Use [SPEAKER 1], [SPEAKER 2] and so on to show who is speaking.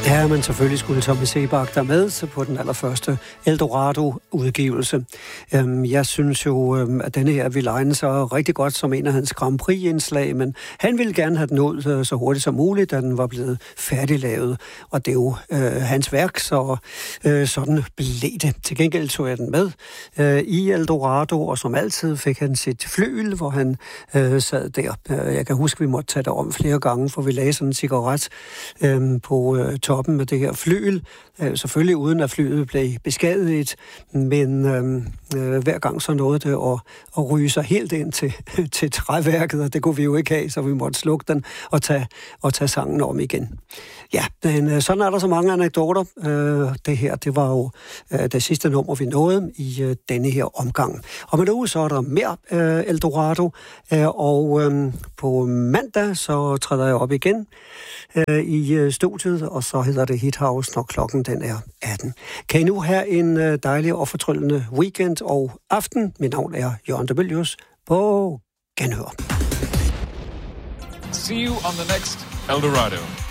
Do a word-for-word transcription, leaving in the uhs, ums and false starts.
[SPEAKER 1] Ja, men selvfølgelig skulle Tommy Sebak der med på den allerførste Eldorado-udgivelse. Jeg synes jo, at denne her ville egne sig rigtig godt som en af hans Grand Prix-indslag, men han ville gerne have den ud så hurtigt som muligt, da den var blevet færdiglavet. Og det er jo øh, hans værk, så øh, sådan blev det. Til gengæld tog jeg den med øh, i Eldorado, og som altid fik han sit flygel, hvor han øh, sad der. Jeg kan huske, vi måtte tage det om flere gange, for vi lagde sådan en cigaret øh, på øh, toppen med det her flyel. Øh, selvfølgelig uden at flyet blev beskadiget, men øh, øh, hver gang så nåede det at, at ryge sig helt ind til, til træværket, og det kunne vi jo ikke have, så vi måtte slukke den og tage, og tage sangen om igen. Ja, men øh, sådan er der så mange anekdoter. Øh, det her, det var jo øh, det sidste nummer, vi nåede i øh, denne her omgang. Og med nu så er der mere øh, Eldorado, øh, og øh, på mandag så træder jeg op igen øh, i øh, studiet, og så hedder det Hit House, når klokken den er atten. Kan I nu have en øh, dejlig og fortryllende weekend og aften? Mit navn er Jørgen de Mylius. På genhør.
[SPEAKER 2] See you on the next Eldorado.